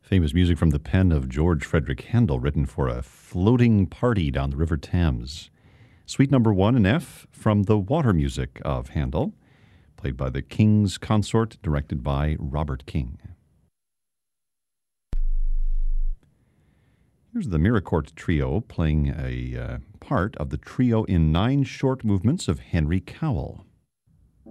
Famous music from the pen of George Frederick Handel, written for a floating party down the River Thames. Suite number 1 in F from the Water Music of Handel, played by the King's Consort, directed by Robert King. Here's the Miracourt Trio playing a part of the trio in 9 short movements of Henry Cowell.